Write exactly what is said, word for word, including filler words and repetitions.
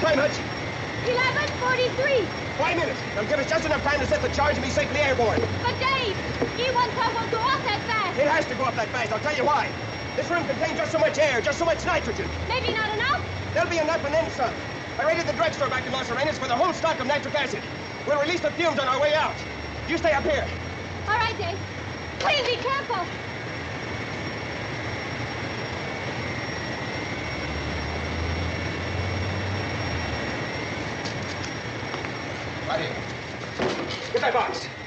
time, Hutch? eleven forty-three. Five minutes. They'll give us just enough time to set the charge and be safely airborne. But Dave, E one twelve won't go off that fast. It has to go up that fast. I'll tell you why. This room contains just so much air, just so much nitrogen. Maybe not enough. There'll be enough and then some. I raided the drugstore back in Los Arenas for the whole stock of nitric acid. We'll release the fumes on our way out. You stay up here. All right, Dave. Please be careful. Right here. Get that box.